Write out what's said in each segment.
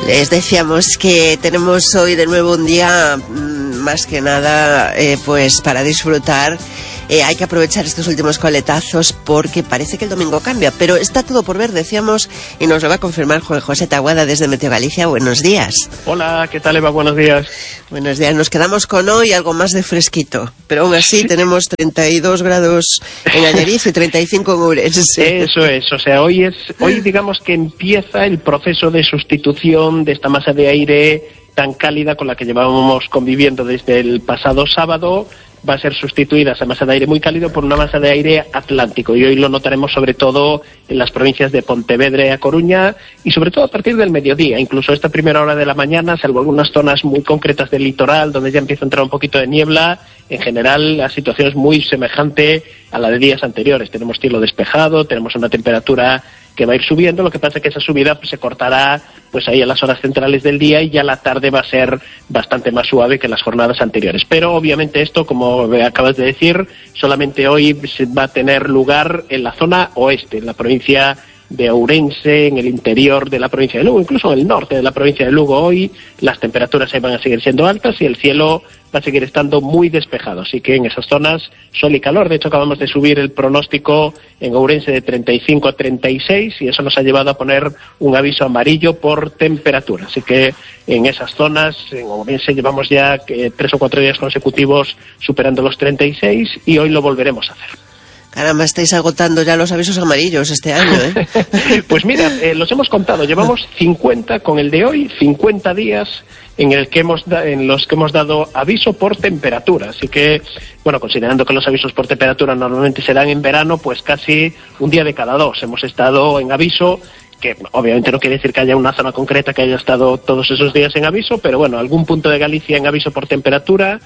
Les decíamos que tenemos hoy de nuevo un día más que nada pues para disfrutar. Hay que aprovechar estos últimos coletazos porque parece que el domingo cambia, pero está todo por ver, decíamos, y nos lo va a confirmar Juan José Taboada desde Meteo Galicia. Buenos días. Hola, ¿qué tal, Eva? Buenos días. Buenos días. Nos quedamos con hoy algo más de fresquito, pero aún así tenemos 32 grados en Allariz y 35 en Ourense. Eso es, o sea, hoy digamos que empieza el proceso de sustitución de esta masa de aire tan cálida con la que llevábamos conviviendo desde el pasado sábado. Va a ser sustituida esa masa de aire muy cálido por una masa de aire atlántico, y hoy lo notaremos sobre todo en las provincias de Pontevedra y A Coruña, y sobre todo a partir del mediodía, incluso esta primera hora de la mañana, salvo algunas zonas muy concretas del litoral donde ya empieza a entrar un poquito de niebla. En general la situación es muy semejante a la de días anteriores. Tenemos cielo despejado, tenemos una temperatura que va a ir subiendo. Lo que pasa es que esa subida pues se cortará pues ahí a las horas centrales del día, y ya la tarde va a ser bastante más suave que las jornadas anteriores. Pero obviamente esto, como acabas de decir, solamente hoy se va a tener lugar en la zona oeste, en la provincia de Ourense, en el interior de la provincia de Lugo, incluso en el norte de la provincia de Lugo. Hoy las temperaturas ahí van a seguir siendo altas y el cielo va a seguir estando muy despejado, así que en esas zonas sol y calor. De hecho, acabamos de subir el pronóstico en Ourense de 35 a 36 y eso nos ha llevado a poner un aviso amarillo por temperatura, así que en esas zonas, en Ourense, llevamos ya 3 o 4 días consecutivos superando los 36 y hoy lo volveremos a hacer. Caramba, estáis agotando ya los avisos amarillos este año, ¿eh? Pues mira, los hemos contado, llevamos 50 con el de hoy, 50 días en los que hemos dado aviso por temperatura. Así que, bueno, considerando que los avisos por temperatura normalmente se dan en verano, pues casi un día de cada 2 hemos estado en aviso, que obviamente no quiere decir que haya una zona concreta que haya estado todos esos días en aviso, pero bueno, algún punto de Galicia en aviso por temperatura,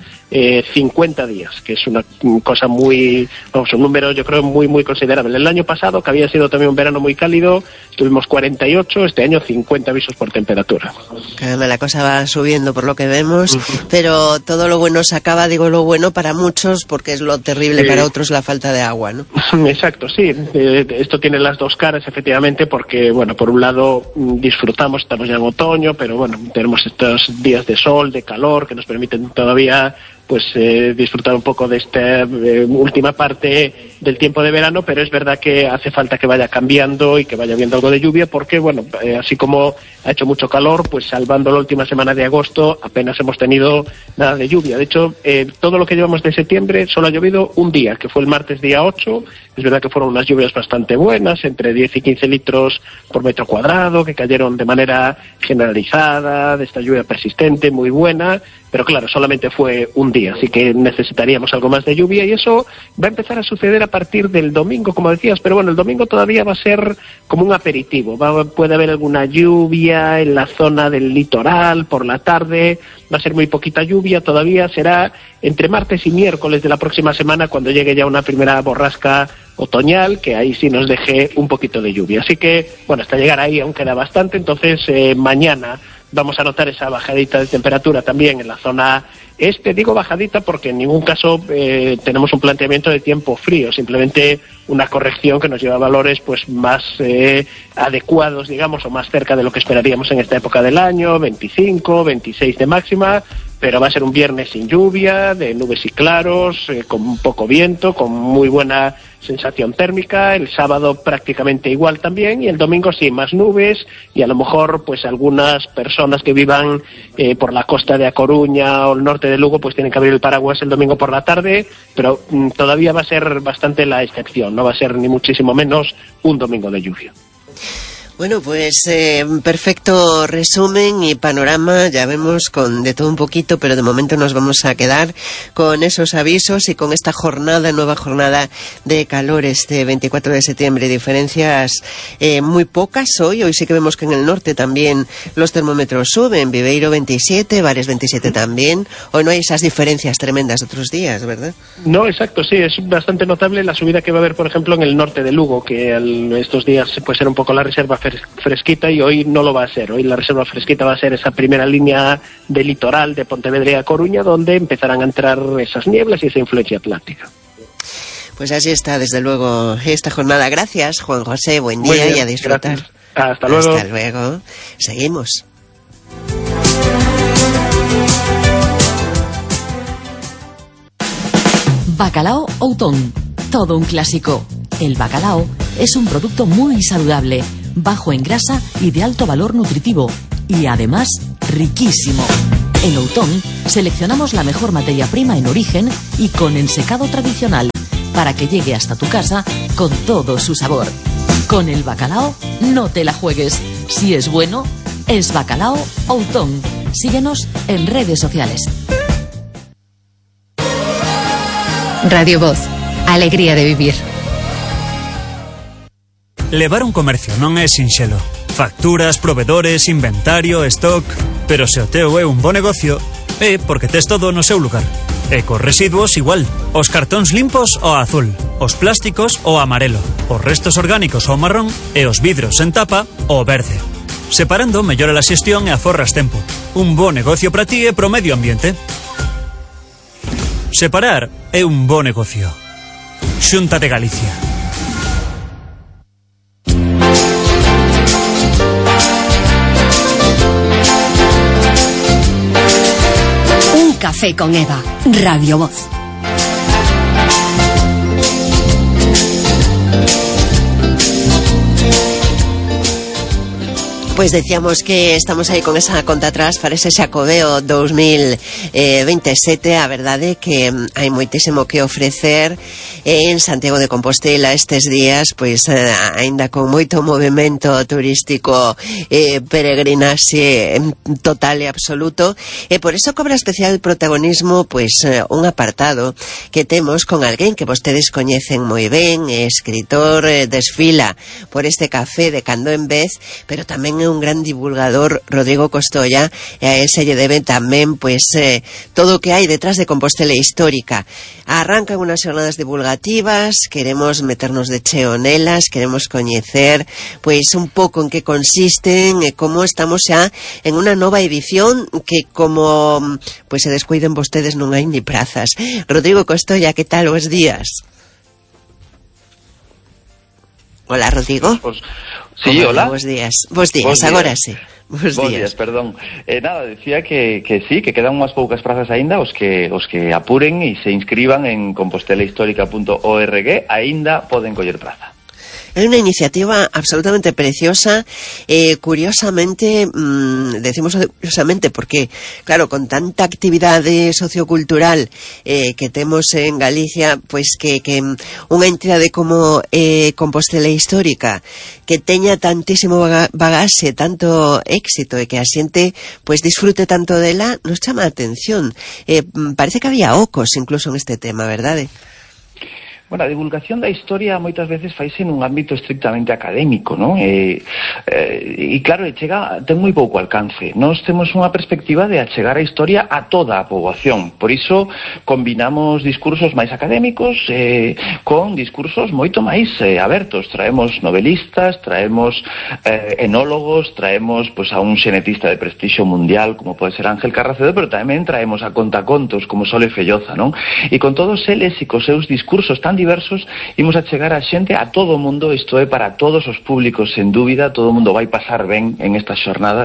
50 días, que es una cosa muy, vamos, un número yo creo muy considerable. El año pasado, que había sido también un verano muy cálido, tuvimos 48, este año 50 avisos por temperatura. Caramba, la cosa va subiendo por lo que vemos, pero todo lo bueno se acaba, digo lo bueno para muchos, porque es lo terrible para otros la falta de agua, ¿no? Exacto, sí, esto tiene las dos caras, efectivamente, porque bueno, por un lado disfrutamos, estamos ya en otoño, pero bueno, tenemos estos días de sol, de calor, que nos permiten todavía pues disfrutar un poco de esta última parte del tiempo de verano, pero es verdad que hace falta que vaya cambiando y que vaya habiendo algo de lluvia, porque bueno, así como ha hecho mucho calor, pues salvando la última semana de agosto apenas hemos tenido nada de lluvia. De hecho, todo lo que llevamos de septiembre solo ha llovido un día, que fue el martes día 8, es verdad que fueron unas lluvias bastante buenas, entre 10 y 15 litros por metro cuadrado, que cayeron de manera generalizada, de esta lluvia persistente, muy buena, pero claro, solamente fue un día, así que necesitaríamos algo más de lluvia, y eso va a empezar a suceder a partir del domingo, como decías, pero bueno, el domingo todavía va a ser como un aperitivo, puede haber alguna lluvia en la zona del litoral por la tarde, va a ser muy poquita lluvia, todavía será entre martes y miércoles de la próxima semana cuando llegue ya una primera borrasca otoñal, que ahí sí nos deje un poquito de lluvia. Así que, bueno, hasta llegar ahí aún queda bastante, entonces mañana vamos a notar esa bajadita de temperatura también en la zona este. Digo bajadita porque en ningún caso tenemos un planteamiento de tiempo frío, simplemente una corrección que nos lleva a valores pues más adecuados, digamos, o más cerca de lo que esperaríamos en esta época del año, 25, 26 de máxima, pero va a ser un viernes sin lluvia, de nubes y claros, con poco viento, con muy buena sensación térmica. El sábado prácticamente igual también, y el domingo sí, más nubes, y a lo mejor pues algunas personas que vivan por la costa de A Coruña o el norte de Lugo pues tienen que abrir el paraguas el domingo por la tarde, pero todavía va a ser bastante la excepción, no va a ser ni muchísimo menos un domingo de lluvia. Bueno, pues perfecto resumen y panorama, ya vemos con de todo un poquito, pero de momento nos vamos a quedar con esos avisos y con esta nueva jornada de calor este 24 de septiembre. Diferencias muy pocas hoy sí que vemos que en el norte también los termómetros suben, Viveiro 27, Bares 27 también. Hoy no hay esas diferencias tremendas de otros días, ¿verdad? No, exacto, sí, es bastante notable la subida que va a haber, por ejemplo, en el norte de Lugo, que estos días puede ser un poco la reserva fresquita, y hoy no lo va a ser. Hoy la reserva fresquita va a ser esa primera línea de litoral de Pontevedra y A Coruña, donde empezarán a entrar esas nieblas y esa influencia atlántica. Pues así está, desde luego, esta jornada. Gracias, Juan José, buen día y a disfrutar. Gracias. Hasta luego. Hasta luego. Seguimos. Bacalao Outón, todo un clásico. El bacalao es un producto muy saludable, bajo en grasa y de alto valor nutritivo, y además riquísimo. En Outón seleccionamos la mejor materia prima en origen y con ensecado tradicional, para que llegue hasta tu casa con todo su sabor. Con el bacalao no te la juegues. Si es bueno, es Bacalao Outón. Síguenos en redes sociales. Radio Voz, alegría de vivir. Levar un comercio non é sinxelo. Facturas, provedores, inventario, stock... Pero se o teu é un bo negocio, é porque tes todo no seu lugar. E cos residuos igual. Os cartóns limpos ao azul, os plásticos ao amarelo, os restos orgánicos ao marrón e os vidros en tapa ao verde. Separando mellora a xestión e aforras tempo. Un bo negocio para ti e pro medio ambiente. Separar é un bo negocio. Xunta de Galicia. Un café con Eva, Radio Voz. Pois decíamos que estamos aí con esa conta atrás para ese Xacobeo 2027. A verdade é que hai moitísimo que ofrecer en Santiago de Compostela estes días, pois aínda con moito movimento turístico, peregrinaxe total e absoluto, e por eso cobra especial protagonismo pois un apartado que temos con alguén que vostedes coñecen moi ben, escritor, desfila por este café de cando en vez, pero tamén é un gran divulgador, Rodrigo Costolla, e a ese lle debe tamén pois todo o que hai detrás de Compostela histórica. Arrancan unas xornadas divulgativas, queremos meternos de cheo nelas, queremos coñecer pois un pouco en que consisten e como estamos xa en unha nova edición que como pois se descuiden vostedes non hai ni prazas. Rodrigo Costolla, que tal? Bos días. Hola, Rodrigo. Sí, hola. Bos días, agora sí. Bos días, perdón. Nada, decía que sí, que quedan unhas poucas prazas aínda, os que apuren e se inscriban en compostelahistórica.org, aínda poden coller praza. É unha iniciativa absolutamente preciosa, curiosamente, decimos curiosamente porque, claro, con tanta actividade sociocultural que temos en Galicia, pois que unha entidade como Compostela Histórica, que teña tantísimo bagaxe, tanto éxito e que a xente pois disfrute tanto dela, nos chama a atención. Parece que había ocos incluso en este tema, verdade? Bueno, a divulgación da historia moitas veces faise nun ámbito estrictamente académico, non? E claro, ten moi pouco alcance. Nós temos unha perspectiva de achegar a historia a toda a poboación. Por iso combinamos discursos máis académicos con discursos moito máis abertos. Traemos novelistas, traemos enólogos, traemos a un xenetista de prestixio mundial como pode ser Ángel Carracedo, pero tamén traemos a contacontos como Sole Felloza, non? E con todos eles e cos seus discursos tan diversos, imos a chegar a xente, a todo o mundo. Isto é para todos os públicos, sen dúbida, todo o mundo vai pasar ben en estas xornadas,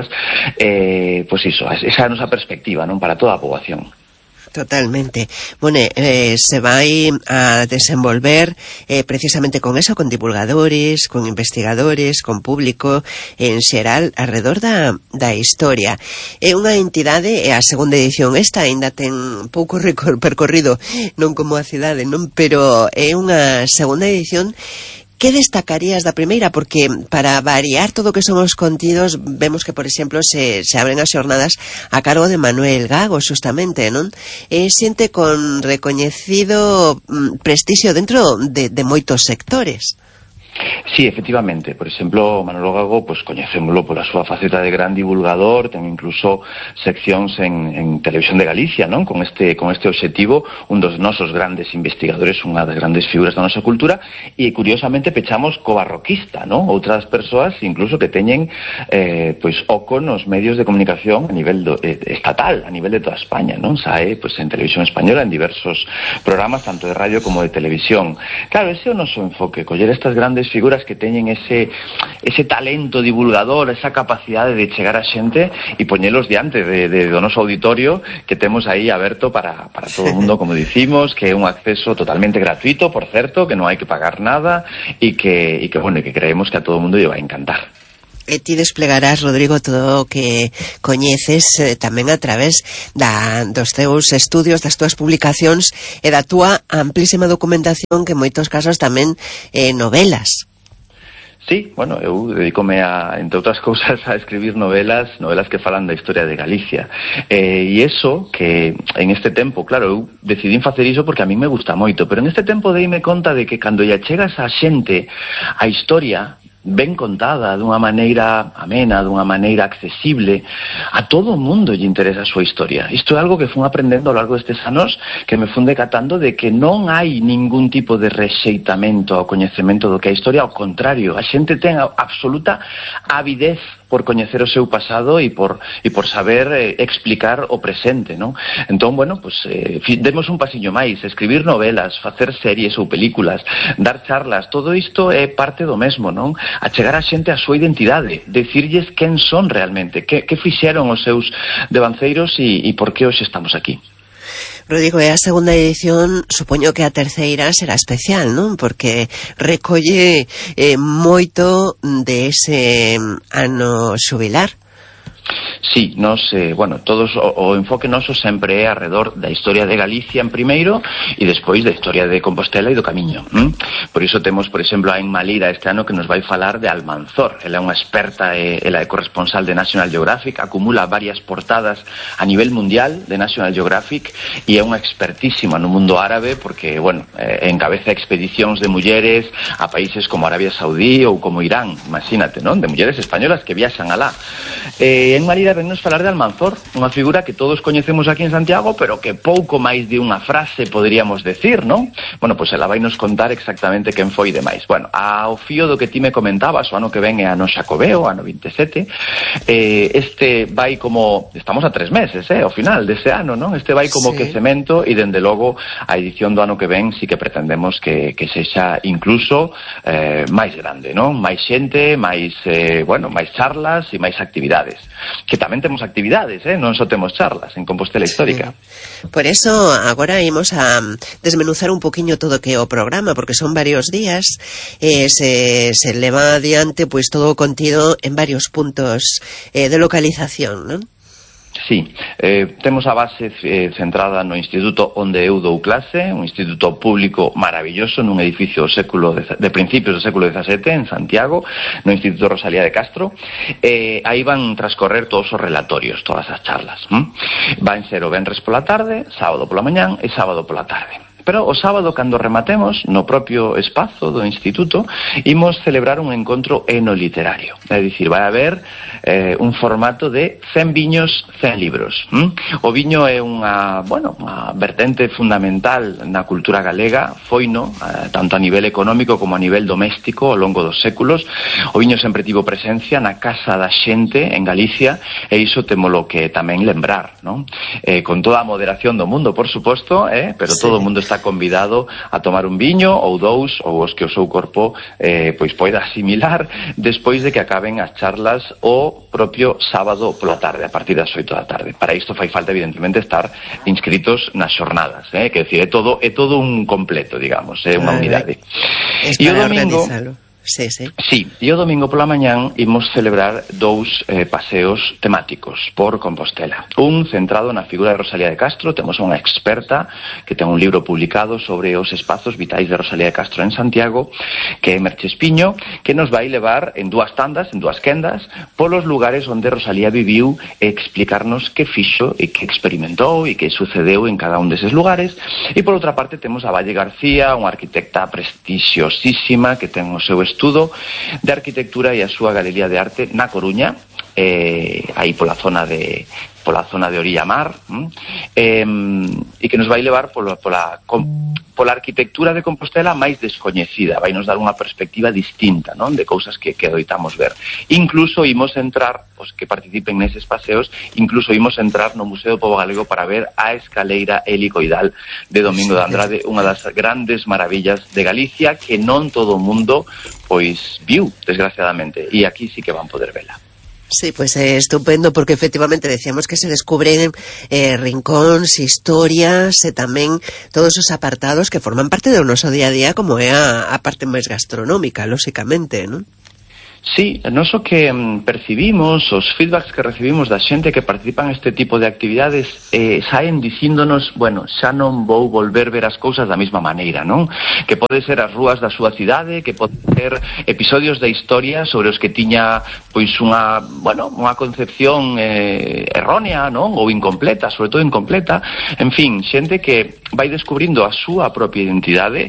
pois iso, esa é a nosa perspectiva, non, para toda a poboación. Totalmente. Bueno, se vai a desenvolver precisamente con eso, con divulgadores, con investigadores, con público en xeral alrededor da historia. É unha entidade, é a segunda edición esta, aínda ten pouco percorrido, non como a cidade, non, pero é unha segunda edición. Que destacarías da primeira? Porque para variar todo o que son os contidos, vemos que, por exemplo, se abren as xornadas a cargo de Manuel Gago, justamente, non? Xente con recoñecido prestixio dentro de moitos sectores. Sí, efectivamente. Por exemplo, Manolo Gago, pois coñecémolo pola súa faceta de gran divulgador, ten incluso seccións en Televisión de Galicia, non? Con este obxectivo, un dos nosos grandes investigadores, unha das grandes figuras da nosa cultura, e curiosamente pechamos co barroquista, non? Outras persoas incluso que teñen pois oco nos medios de comunicación a nivel estatal, a nivel de toda España, non? Sae pois en Televisión Española en diversos programas, tanto de radio como de televisión. Claro, ese é o noso enfoque, coller estas grandes figuras figuras que teñen ese talento divulgador, esa capacidade de chegar a xente e poñelos diante do noso auditorio que temos aí aberto para todo o mundo, como dicimos, que é un acceso totalmente gratuito, por certo, que non hai que pagar nada e que creemos que a todo o mundo lle vai encantar. E ti desplegarás, Rodrigo, todo o que coñeces tamén a través dos teus estudios, das túas publicacións e da túa amplísima documentación, que en moitos casos tamén novelas. Sí, bueno, eu dedícome entre outras cousas, a escribir novelas que falan da historia de Galicia. E iso, que en este tempo, claro, eu decidín facer iso porque a mí me gusta moito, pero en este tempo deime conta de que cando lle chegas a xente a historia ben contada, dunha maneira amena, dunha maneira accesible, a todo o mundo lle interesa a súa historia. Isto é algo que fun aprendendo ao largo destes anos, que me fun decatando de que non hai ningún tipo de rexeitamento ao coñecemento do que é a historia, ao contrario, a xente ten absoluta avidez por coñecer o seu pasado e por saber explicar o presente, non? Entón, bueno, pues demos un pasiño máis, escribir novelas, facer series ou películas, dar charlas, todo isto é parte do mesmo, non? A chegar a xente a súa identidade, decirlles quen son realmente, que fixeron os seus devanceiros e por que hoxe estamos aquí. Rodrigo, e a segunda edición, supoño que a terceira será especial, non? Porque recolle moito de ese ano xubilar. Sí, todos o enfoque noso sempre é alrededor da historia de Galicia en primeiro e despois da historia de Compostela e do Camiño. Por iso temos, por exemplo, a Emma Lira este ano que nos vai falar de Almanzor. Ela é unha experta, ela é corresponsal de National Geographic, acumula varias portadas a nivel mundial de National Geographic e é unha expertísima no mundo árabe porque, encabeza expedicións de mulleres a países como Arabia Saudí ou como Irán, imagínate, non? De mulleres españolas que viaxan alá. Emma Lira vennos falar de Almanzor, unha figura que todos coñecemos aquí en Santiago, pero que pouco máis de unha frase poderíamos decir, non? Bueno, pois ela vai nos contar exactamente quen foi demais. Bueno, ao fío do que ti me comentabas, o ano que ven é ano Xacobeo, ano 27, este vai como, estamos a 3 meses, ao final dese ano, non? Este vai como que cemento e, dende logo, a edición do ano que ven sí que pretendemos que sexa incluso máis grande, non? Máis xente, máis charlas e máis actividades. Que tamén temos actividades, non só temos charlas en Compostela Histórica. Por eso agora imos a desmenuzar un poquinho todo o que é o programa, porque son varios días, se leva adiante pois todo o contido en varios puntos de localización, non? Sí, temos a base centrada no instituto onde eu dou clase, un instituto público maravilloso nun edificio de principios do século XVII en Santiago, no Instituto Rosalía de Castro. Aí van transcorrer todos os relatorios, todas as charlas. Van ser o venres pola tarde, sábado pola mañán e sábado pola tarde. Pero o sábado, cando rematemos, no propio espazo do instituto, imos celebrar un encontro enoliterario. É dicir, vai haber un formato de 100 viños, 100 libros. O viño é unha vertente fundamental na cultura galega, foino, tanto a nivel económico como a nivel doméstico ao longo dos séculos. O viño sempre tivo presencia na casa da xente en Galicia, e iso témolo que tamén lembrar, non? Con toda a moderación do mundo, por suposto, pero todo o mundo está convidado a tomar un viño ou dous, ou os que o seu corpo pois poida asimilar despois de que acaben as charlas o propio sábado pola tarde, a partir das 8 da tarde. Para isto fai falta, evidentemente, estar inscritos nas xornadas, que decir, é todo un completo, digamos, é unha unidade. E o domingo Sí, e o domingo pola mañán imos celebrar 2 paseos temáticos por Compostela. Un centrado na figura de Rosalía de Castro, temos unha experta que ten un libro publicado sobre os espazos vitais de Rosalía de Castro en Santiago, que é Merche Espiño, que nos vai levar en 2 tandas, en 2 quendas, polos lugares onde Rosalía viviu e explicarnos que fixo e que experimentou e que sucedeu en cada un deses lugares. E por outra parte temos a Valle García, unha arquitecta prestixiosísima que ten o seu estudo de arquitectura e a súa galería de arte na Coruña, aí pola zona de Orilla Mar, e que nos vai levar pola arquitectura de Compostela máis descoñecida, vai nos dar unha perspectiva distinta, non, de cousas que adoitamos ver. Incluso imos entrar, os que participen neses paseos, incluso imos entrar no Museo do Pobo Galego para ver a escaleira helicoidal de Domingo de Andrade, unha das grandes maravillas de Galicia que non todo o mundo pois viu, desgraciadamente, e aquí sí que van poder vela. Sí, pues estupendo, porque efectivamente decíamos que se descubren rincóns, historias e tamén todos os apartados que forman parte do noso día a día, como é a parte máis gastronómica, lóxicamente, non? Sí, nós o que percibimos, os feedbacks que recibimos da xente que participan neste tipo de actividades saen dicíndonos, bueno, xa non vou volver ver as cousas da mesma maneira, non? Que pode ser as rúas da súa cidade, que pode ser episodios da historia sobre os que tiña pois unha concepción errónea, non? Ou incompleta, sobre todo incompleta. En fin, xente que vai descubrindo a súa propia identidade,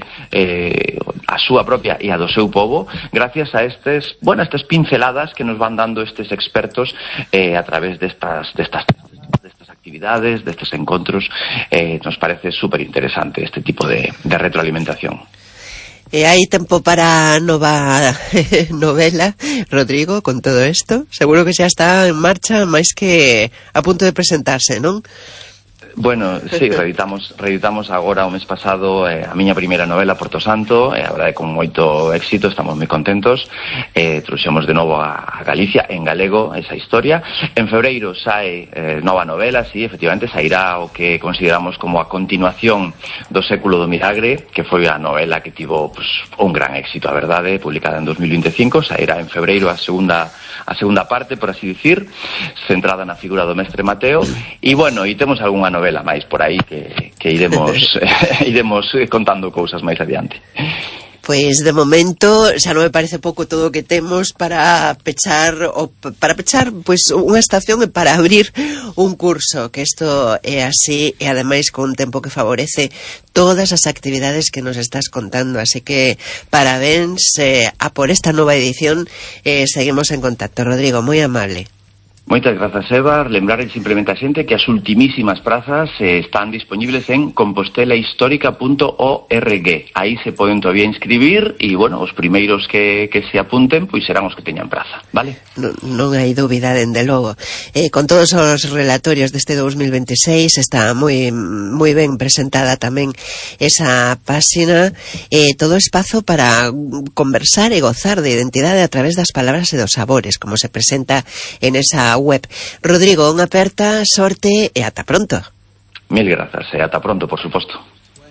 a súa propia e a do seu pobo, gracias a estas pinceladas que nos van dando estes expertos a través destas actividades, destes encontros. Nos parece super interesante este tipo de retroalimentación. E hai tempo para a nova novela, Rodrigo, con todo isto? Seguro que xa está en marcha, máis que a punto de presentarse, non? Bueno, sí, reeditamos agora o mes pasado a miña primeira novela, Porto Santo, a verdade con moito éxito, estamos moi contentos. Trouxemos de novo a Galicia en galego esa historia. En febreiro sae nova novela, sí, efectivamente sairá o que consideramos como a continuación do Século do Milagre, que foi a novela que tivo pues, un gran éxito, a verdade, publicada en 2025, sairá en febreiro a segunda parte, por así dicir, centrada na figura do mestre Mateo. E bueno, e temos algunha novela máis por aí que iremos contando cousas máis adiante. Pois de momento xa non me parece pouco todo o que temos para pechar pois unha estación e para abrir un curso, que isto é así e ademais con un tempo que favorece todas as actividades que nos estás contando, así que parabéns a por esta nova edición. Seguimos en contacto, Rodrigo, moi amable. Moitas grazas, Eva. Lembrar simplemente a xente que as ultimísimas prazas están disponibles en compostelahistórica.org. Aí se poden todavía inscribir e, bueno, os primeiros que se apunten, pois serán os que teñan praza, vale? Non hai dúbida, dende logo. Con todos os relatorios deste 2026 está moi ben presentada tamén esa páxina, todo espazo para conversar e gozar de identidade a través das palabras e dos sabores, como se presenta en esa web. Rodrigo, unha aperta, sorte e ata pronto. Mil grazas, e ata pronto, por suposto.